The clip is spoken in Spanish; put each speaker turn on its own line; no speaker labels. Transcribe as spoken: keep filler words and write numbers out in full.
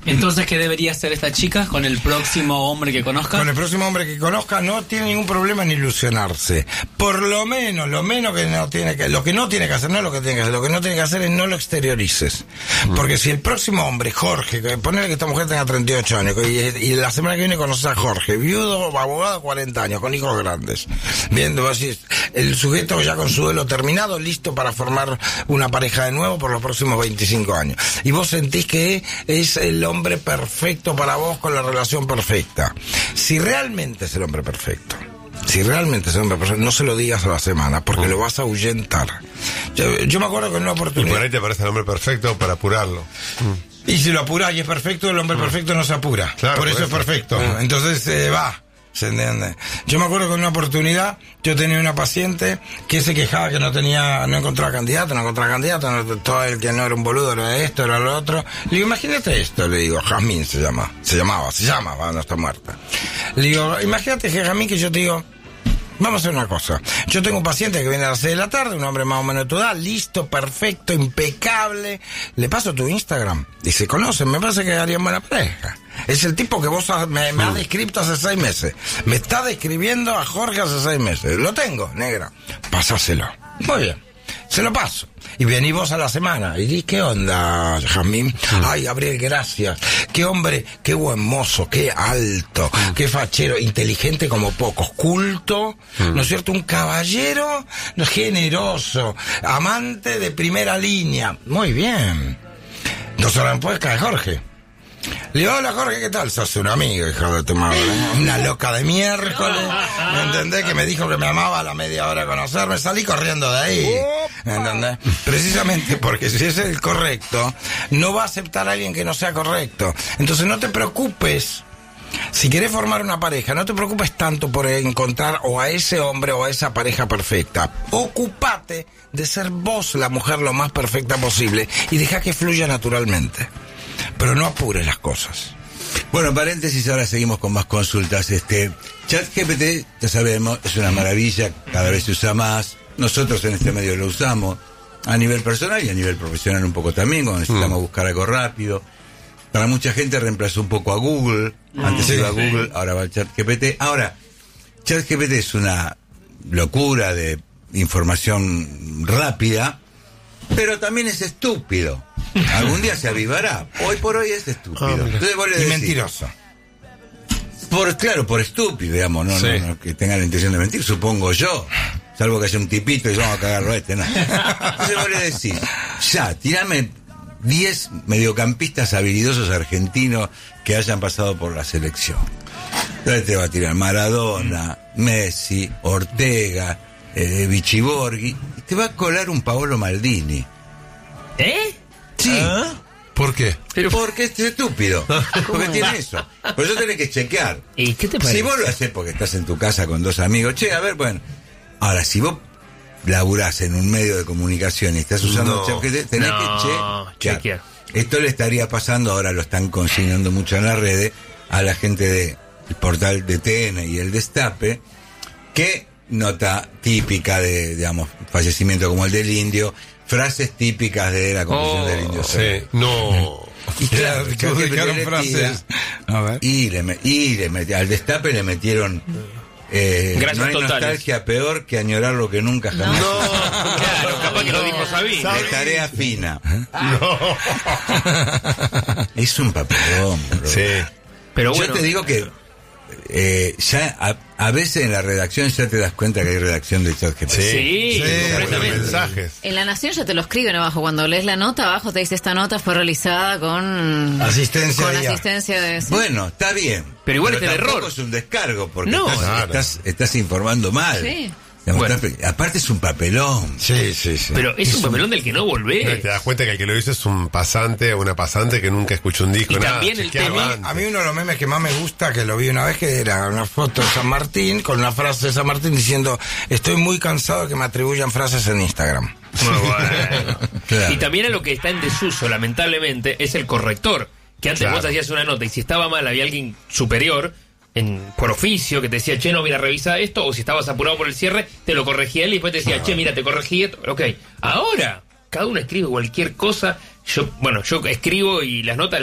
Entonces, ¿qué debería hacer esta chica con el próximo hombre que conozca?
Con el próximo hombre que conozca no tiene ningún problema en ilusionarse. Por lo menos, lo menos que no tiene que, lo que no tiene que hacer, no es lo que tiene que hacer, lo que no tiene que hacer es no lo exteriorices. Mm. Porque si el próximo hombre, Jorge, que ponele que esta mujer tenga treinta y ocho años, y, y la semana que viene conoces a Jorge, viudo, abogado, cuarenta años, con hijos grandes, viendo así, el sujeto ya con su duelo terminado, listo para formar una pareja de nuevo por los próximos veinticinco años. Y vos sentís que es el hombre perfecto para vos con la relación perfecta. Si realmente es el hombre perfecto, si realmente es el hombre perfecto, no se lo digas a la semana, porque uh. lo vas a ahuyentar. Yo, yo me acuerdo que en una oportunidad...
Y por ahí te parece el hombre perfecto para apurarlo.
Uh. Y si lo apuras y es perfecto, el hombre uh. perfecto no se apura. Claro, por eso, por eso es perfecto. Uh. Entonces eh, va. ¿Se entiende? Yo me acuerdo que en una oportunidad yo tenía una paciente que se quejaba que no tenía, no encontraba candidato, no encontraba candidato, no, todo el que no era un boludo, era esto, era lo otro. Le digo, imagínate esto, le digo, Jazmín se llama, se llamaba, se llama, no está muerta. Le digo, imagínate, Jazmín, que yo te digo, vamos a hacer una cosa. Yo tengo un paciente que viene a las seis de la tarde, un hombre más o menos de tu edad, listo, perfecto, impecable. Le paso tu Instagram y se conocen, me parece que harían buena pareja. Es el tipo que vos me, me has descrito hace seis meses. Me está describiendo a Jorge hace seis meses. Lo tengo, negra. Pásaselo. Muy bien. Se lo paso. Y vení vos a la semana. Y di, ¿qué onda, Jazmín? Ay, Gabriel, gracias. Qué hombre, qué buen mozo, qué alto, qué fachero, inteligente como pocos, culto, ¿no es cierto? Un caballero generoso, amante de primera línea. Muy bien. Dos horas después cae Jorge. Le digo, hola Jorge, ¿qué tal? Sos un amigo, hijo de tu madre, ¿eh? Una loca de miércoles, ¿me entendés? Que me dijo que me amaba a la media hora de conocerme, salí corriendo de ahí, ¿me entendés? Precisamente porque si es el correcto, no va a aceptar a alguien que no sea correcto. Entonces no te preocupes, si querés formar una pareja, no te preocupes tanto por encontrar o a ese hombre o a esa pareja perfecta. Ocupate de ser vos la mujer lo más perfecta posible y deja que fluya naturalmente. Pero no apures las cosas.
Bueno, paréntesis, ahora seguimos con más consultas. Este, ChatGPT, ya sabemos, es una maravilla, cada vez se usa más. Nosotros en este medio lo usamos a nivel personal y a nivel profesional un poco también, cuando necesitamos mm. buscar algo rápido. Para mucha gente reemplazó un poco a Google. Antes
sí,
iba a
sí.
Google, ahora va a ChatGPT. Ahora, ChatGPT es una locura de información rápida, pero también es estúpido. Algún día se avivará. Hoy por hoy es estúpido. Oh, Entonces vos le decís,
y mentiroso.
Por, claro, por estúpido, digamos, no, sí. no, no que tenga la intención de mentir, supongo yo. Salvo que haya un tipito y vamos a cagarlo a este, ¿no? Entonces vos le decís, ya, tirame diez mediocampistas habilidosos argentinos que hayan pasado por la selección. Entonces te va a tirar Maradona, Messi, Ortega, eh, Vichy Borghi, y te va a colar un Paolo Maldini.
¿Eh?
Sí.
¿Ah? ¿Por qué?
Pero porque es estúpido. Porque tiene eso. Por eso tenés que chequear.
¿Y qué te parece?
Si vos lo haces porque estás en tu casa con dos amigos, che, a ver, bueno. Ahora, si vos laburás en un medio de comunicación y estás usando
no.
ChatGPT, tenés
no,
que chequear.
chequear.
Esto le estaría pasando, ahora lo están consignando mucho en las redes, a la gente del portal de T N y el Destape, que nota típica de, digamos, fallecimiento como el del indio, frases típicas de la confesión
oh,
del indio.
Sí, no.
Y claro,
claro que dejaron frases.
A ver. Y le, y le met, al Destape le metieron eh,
Gracias
no hay
totales.
nostalgia peor que añorar lo que nunca jamás.
No, claro, capaz que lo dijo Sabina.
De tarea fina.
No.
Es un papelón, bro.
Sí.
Pero bueno,
yo te digo que eh, ya a, a veces en la redacción ya te das cuenta que hay redacción de ChatGPT.
Sí,
Sí,
completamente.
mensajes.
En La Nación ya te lo escriben abajo. Cuando lees la nota, abajo te dice: esta nota fue realizada con
Asistencia
con
de I A.
asistencia de... sí.
Bueno, está bien.
Pero igual es el
tampoco
error.
Es un descargo porque
No,
estás,
claro.
estás, estás informando mal.
Sí.
Digamos,
Bueno.
estás- aparte es un papelón.
Sí, sí, sí.
Pero es un papelón del que no
No,
volvés.
te das cuenta que el que lo hizo es un pasante o una pasante que nunca escuchó un disco.
Y
nada.
también el
Chequeaba
tema-
antes.
A mí uno de los memes que más me gusta, que lo vi una vez, que era una foto de San Martín con una frase de San Martín diciendo: estoy muy cansado de que me atribuyan frases en Instagram.
Muy bueno.
Claro.
Y también a lo que está en desuso, lamentablemente, es el corrector. Que antes
Claro.
vos hacías una nota y si estaba mal había alguien superior, en, por oficio, que te decía, che, no, mira, revisa esto, o si estabas apurado por el cierre, te lo corregía él y después te decía, che, mira, te corregí esto. Ok, ahora cada uno escribe cualquier cosa. Yo, bueno, yo escribo y las notas